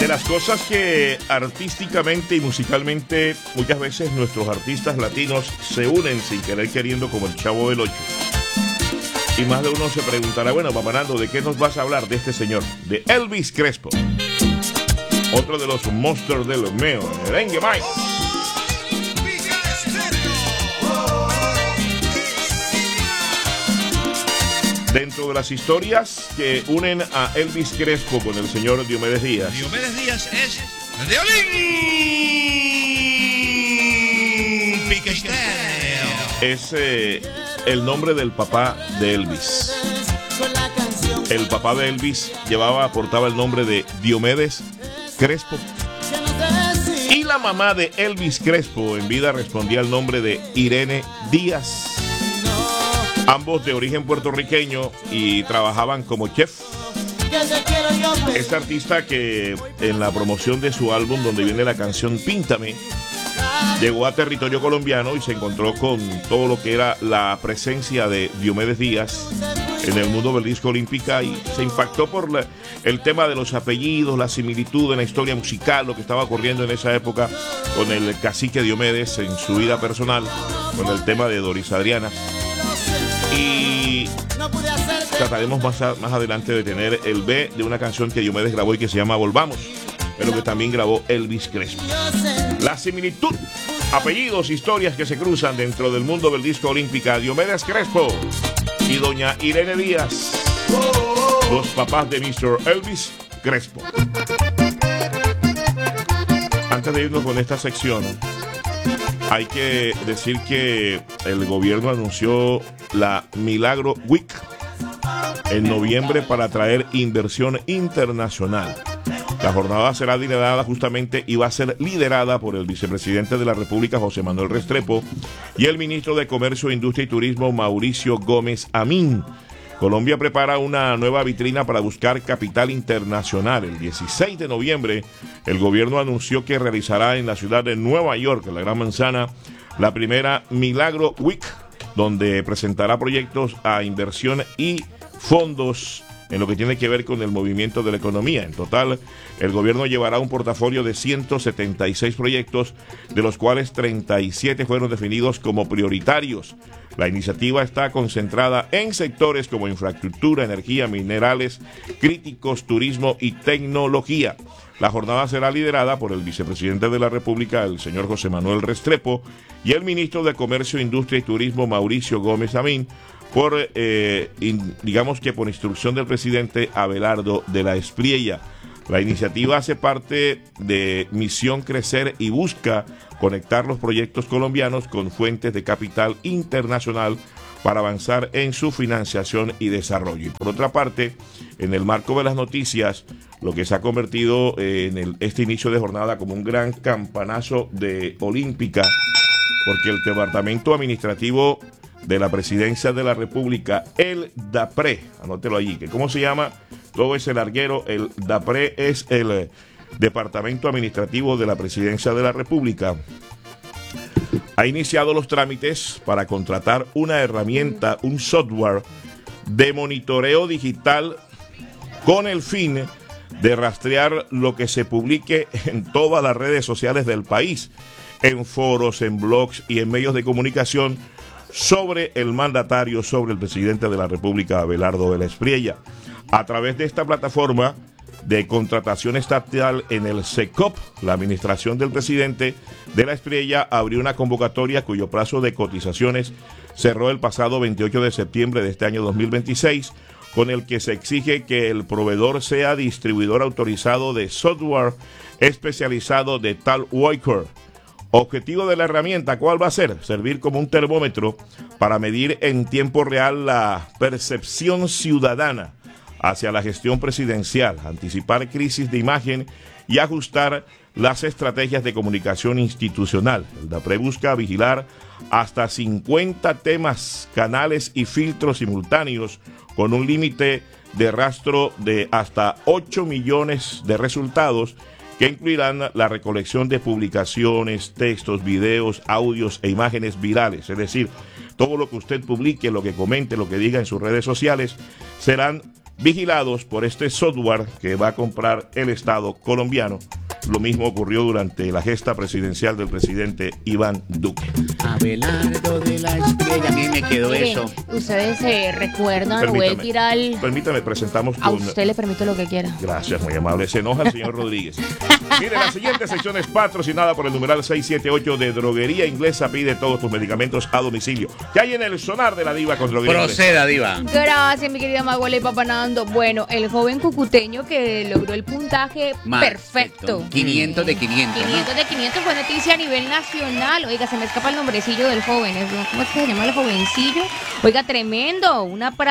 De las cosas que artísticamente y musicalmente muchas veces nuestros artistas latinos se unen sin querer queriendo, como el Chavo del Ocho. Y más de uno se preguntará, bueno, Papá Nando, ¿de qué nos vas a hablar de este señor? De Elvis Crespo, otro de los monstruos de los meos, merengue Mike. Dentro de las historias que unen a Elvis Crespo con el señor Diomedes Díaz. Diomedes Díaz es de Olympic Estéreo. Es el nombre del papá de Elvis. El papá de Elvis portaba el nombre de Diomedes Crespo. Y la mamá de Elvis Crespo en vida respondía al nombre de Irene Díaz. Ambos de origen puertorriqueño y trabajaban como chef. Este artista que en la promoción de su álbum donde viene la canción Píntame, llegó a territorio colombiano y se encontró con todo lo que era la presencia de Diomedes Díaz en el mundo del disco olímpica y se impactó por el tema de los apellidos, la similitud en la historia musical, lo que estaba ocurriendo en esa época con el cacique Diomedes en su vida personal, con el tema de Doris Adriana. Y trataremos más adelante de tener el B de una canción que Diomedes grabó y que se llama Volvamos, pero que también grabó Elvis Crespo. La similitud, apellidos, historias que se cruzan dentro del mundo del disco olímpica. Diomedes Crespo y doña Irene Díaz, los papás de Mr. Elvis Crespo. Antes de irnos con esta sección, hay que decir que el gobierno anunció la Milagro Week en noviembre para atraer inversión internacional. La jornada será liderada justamente y va a ser liderada por el vicepresidente de la República, José Manuel Restrepo, y el ministro de Comercio, Industria y Turismo, Mauricio Gómez Amín. Colombia prepara una nueva vitrina para buscar capital internacional. El 16 de noviembre, el gobierno anunció que realizará en la ciudad de Nueva York, en la Gran Manzana, la primera Milagro Week, donde presentará proyectos a inversión y fondos en lo que tiene que ver con el movimiento de la economía. En total, el gobierno llevará un portafolio de 176 proyectos, de los cuales 37 fueron definidos como prioritarios. La iniciativa está concentrada en sectores como infraestructura, energía, minerales críticos, turismo y tecnología. La jornada será liderada por el vicepresidente de la República, el señor José Manuel Restrepo, y el ministro de Comercio, Industria y Turismo, Mauricio Gómez Amín, digamos que por instrucción del presidente Abelardo de la Espriella. La iniciativa hace parte de Misión Crecer y busca conectar los proyectos colombianos con fuentes de capital internacional para avanzar en su financiación y desarrollo. Y por otra parte, en el marco de las noticias, lo que se ha convertido en este inicio de jornada como un gran campanazo de olímpica, porque el Departamento Administrativo de la Presidencia de la República, el DAPRE, anótelo allí, que cómo se llama todo ese larguero, el DAPRE es el Departamento Administrativo de la Presidencia de la República, ha iniciado los trámites para contratar una herramienta, un software de monitoreo digital con el fin de rastrear lo que se publique en todas las redes sociales del país, en foros, en blogs y en medios de comunicación sobre el mandatario, sobre el presidente de la República, Abelardo de la Espriella. A través de esta plataforma de contratación estatal en el SECOP, la administración del presidente de la Espriella abrió una convocatoria cuyo plazo de cotizaciones cerró el pasado 28 de septiembre de este año 2026, con el que se exige que el proveedor sea distribuidor autorizado de software especializado de Talwalker. Objetivo de la herramienta, ¿cuál va a ser? Servir como un termómetro para medir en tiempo real la percepción ciudadana hacia la gestión presidencial, anticipar crisis de imagen y ajustar las estrategias de comunicación institucional. El DAPRE busca vigilar hasta 50 temas, canales y filtros simultáneos con un límite de rastro de hasta 8 millones de resultados que incluirán la recolección de publicaciones, textos, videos, audios e imágenes virales. Es decir, todo lo que usted publique, lo que comente, lo que diga en sus redes sociales serán vigilados por este software que va a comprar el Estado colombiano. Lo mismo ocurrió durante la gesta presidencial del presidente Iván Duque. Abelardo de la Espriella, a mí me quedó Miren, eso. ustedes recuerdan o es viral. Permítame, presentamos A usted le permito lo que quiera. Gracias, muy amable. Se enoja el señor Rodríguez. Mire, la siguiente sección es patrocinada por el numeral 678 de Droguería Inglesa. Pide todos tus medicamentos a domicilio. ¿Qué hay en el sonar de la diva con Droguería Proceda, diva. Gracias, mi querida Maguela y Papanando. Bueno, el joven cucuteño que logró el puntaje perfecto. 500 de 500. 500 de 500 fue noticia a nivel nacional. Oiga, se me escapa el nombrecillo del joven. ¿Cómo es que se llama el jovencillo? Oiga, tremendo.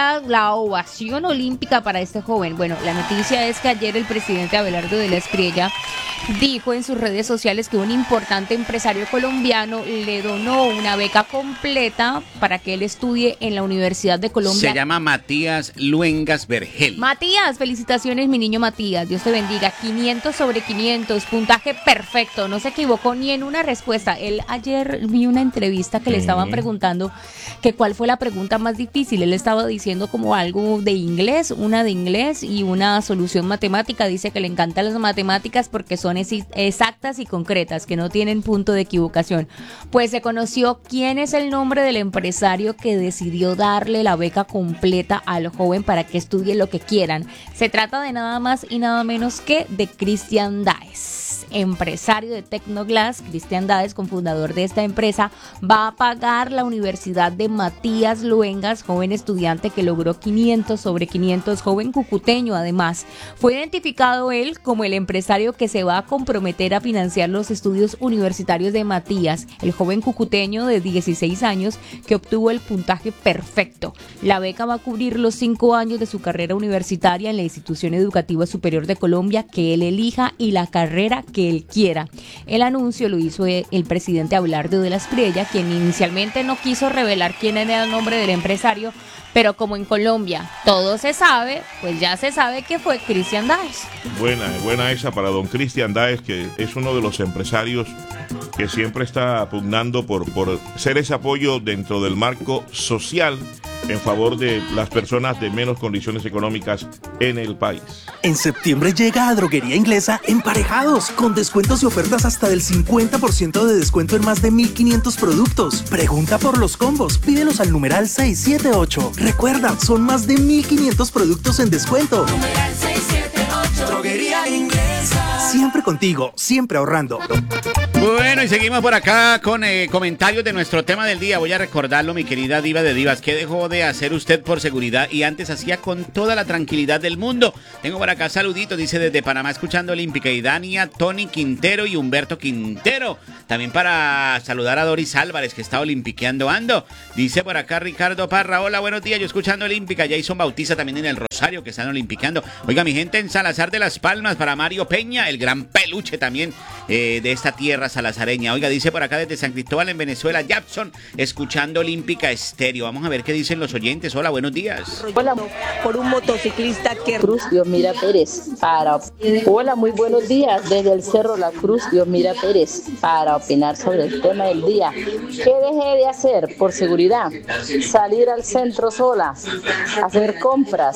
La ovación olímpica para este joven. Bueno, la noticia es que ayer el presidente Abelardo de la Espriella dijo en sus redes sociales que un importante empresario colombiano le donó una beca completa para que él estudie en la Universidad de Colombia. Se llama Matías Luengas Vergel. Matías, felicitaciones, mi niño Matías. Dios te bendiga. 500 sobre 500, puntaje perfecto. No se equivocó ni en una respuesta. Él ayer vi una entrevista que le estaban preguntando que cuál fue la pregunta más difícil. Él estaba diciendo como algo de inglés, una de inglés y una solución matemática. Dice que le encantan las matemáticas porque son exactas y concretas, que no tienen punto de equivocación. Pues se conoció quién es el nombre del empresario que decidió darle la beca completa al joven para que estudie lo que quieran. Se trata de nada más y nada menos que de Cristian Daes, empresario de Tecnoglass. Cristian Daes, cofundador de esta empresa, va a pagar la Universidad de Matías Luengas, joven estudiante que logró 500 sobre 500, joven cucuteño además. Fue identificado él como el empresario que se va a comprometer a financiar los estudios universitarios de Matías, el joven cucuteño de 16 años que obtuvo el puntaje perfecto. La beca va a cubrir los 5 años de su carrera universitaria en la institución educativa superior de Colombia que él elija y la carrera que él quiera. El anuncio lo hizo el presidente Abelardo de la Espriella, quien inicialmente no quiso revelar quién era el nombre del empresario, pero como en Colombia todo se sabe, pues ya se sabe que fue Cristian Daes. Buena esa para don Cristian Daes, que es uno de los empresarios que siempre está pugnando por ser ese apoyo dentro del marco social en favor de las personas de menos condiciones económicas en el país. En septiembre llega a Droguería Inglesa Emparejados, con descuentos y ofertas hasta del 50% de descuento en más de 1.500 productos. Pregunta por los combos, pídelos al numeral 678. Recuerda, son más de 1.500 productos en descuento. Numeral 678. Droguería Inglesa. Siempre contigo, siempre ahorrando. Bueno, y seguimos por acá con comentarios de nuestro tema del día. Voy a recordarlo, mi querida diva de divas. ¿Qué dejó de hacer usted por seguridad y antes hacía con toda la tranquilidad del mundo? Tengo por acá saluditos, dice desde Panamá escuchando Olímpica, y Dania, Tony Quintero y Humberto Quintero. También para saludar a Doris Álvarez, que está olimpiqueando ando. Dice por acá Ricardo Parra, hola, buenos días, yo escuchando Olímpica. Jason Bautista también en el Rosario, que están olimpiquando. Oiga, mi gente en Salazar de las Palmas, para Mario Peña, el gran peluche también de esta tierra salazareña. Oiga, dice por acá desde San Cristóbal en Venezuela, Jackson, escuchando Olímpica Estéreo. Vamos a ver qué dicen los oyentes. Hola, buenos días. Hola, por un motociclista que Cruz Dios Mira Pérez para. Hola, muy buenos días desde el Cerro La Cruz Dios Mira Pérez para opinar sobre el tema del día. ¿Qué dejé de hacer por seguridad? Salir al centro sola, hacer compras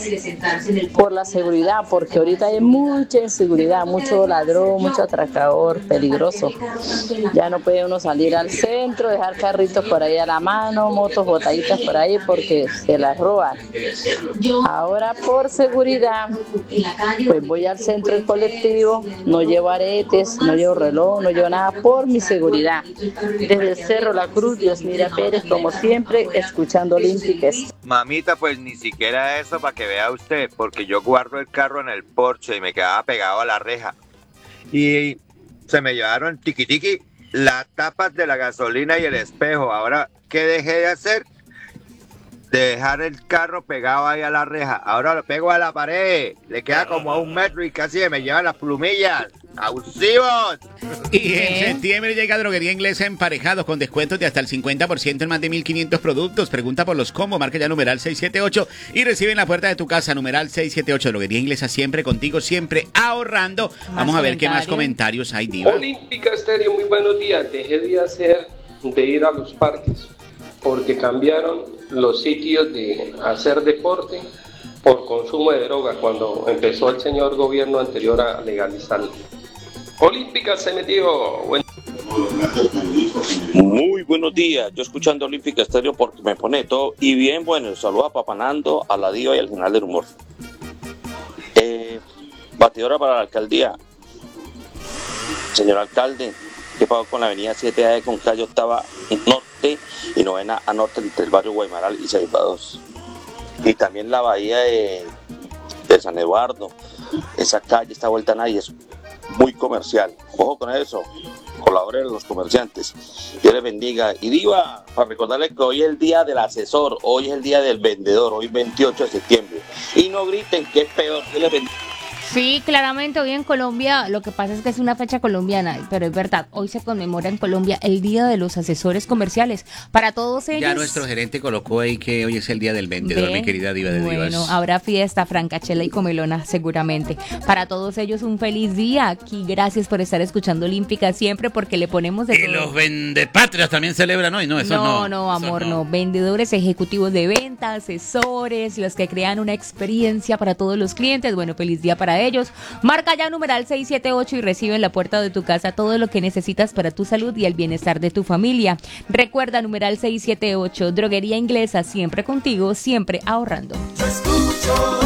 por la seguridad, porque ahorita hay mucha inseguridad, mucho ladrón, mucho atracador peligroso. Ya no puede uno salir al centro, dejar carritos por ahí a la mano, motos botaditas por ahí porque se las roban. Ahora por seguridad, pues voy al centro del colectivo, no llevo aretes, no llevo reloj, no llevo nada por mi seguridad. Desde el Cerro La Cruz, Dios Mira Pérez, como siempre, escuchando Olímpicas. Mamita, pues ni siquiera eso para que vea usted, porque yo guardo el carro en el porche y me quedaba pegado a la reja. Y se me llevaron tiqui las tapas de la gasolina y el espejo. Ahora, ¿qué dejé de hacer? De dejar el carro pegado ahí a la reja. Ahora lo pego a la pared. Le queda como a 1 metro y casi me llevan las plumillas. ¡Abusivos! Y en septiembre llega Droguería Inglesa Emparejados con descuentos de hasta el 50% en más de 1.500 productos. Pregunta por los combos, marca ya numeral 678 y recibe en la puerta de tu casa numeral 678. Droguería Inglesa siempre contigo, siempre ahorrando. Vamos a ver qué más comentarios hay, diva. Olímpica Estéreo, muy buenos días. Dejé de ir a los parques porque cambiaron los sitios de hacer deporte por consumo de droga cuando empezó el señor gobierno anterior a legalizarlo. Olímpica se metió. Muy buenos días, yo escuchando Olímpica Estéreo porque me pone todo y bien bueno. Saludos a Papanando, a la Diva y al General del Humor. Batidora para la alcaldía. Señor alcalde, ¿qué pasó con la avenida 7A con calle Octava Norte y Novena a Norte entre el barrio Guaymaral y Ceibados? Y también la bahía de San Eduardo, esa calle está vuelta a nadie, es muy comercial. Ojo con eso, colaboren los comerciantes. Dios les bendiga. Y Diva, para recordarles que hoy es el día del asesor, hoy es el día del vendedor, hoy 28 de septiembre. Y no griten que es peor, Dios les bendiga. Sí, claramente hoy en Colombia, lo que pasa es que es una fecha colombiana, pero es verdad, hoy se conmemora en Colombia el Día de los Asesores Comerciales. Para todos ellos... Ya nuestro gerente colocó ahí que hoy es el Día del Vendedor, mi querida Diva de Divas. Bueno, habrá fiesta, francachela y comelona seguramente. Para todos ellos un feliz día. Aquí gracias por estar escuchando Olímpica siempre porque le ponemos de y todo. los vendepatrias también celebran hoy, ¿no? Eso no. No, amor, no. Vendedores, ejecutivos de venta, asesores, los que crean una experiencia para todos los clientes. Bueno, feliz día para ellos. Marca ya numeral 678 y recibe en la puerta de tu casa todo lo que necesitas para tu salud y el bienestar de tu familia. Recuerda numeral 678, Droguería Inglesa, siempre contigo, siempre ahorrando. Yo escucho